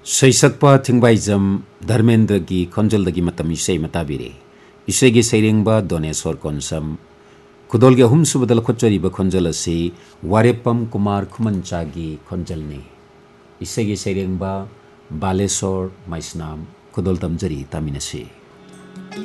सैसक्पा थिंबाइजम धर्मेंद्र की खंजलदगी मतम इसे मताबिरे इसे की सैरेंबा दोनेश्वर कोनसम खुदोल के हुम सुबदल खोचरीब खंजल से वारेपम कुमार खुमंचा की खंजलने इसे की सैरेंबा बालेश्वर माइसनाम खुदोल तमजरी तामिनसे।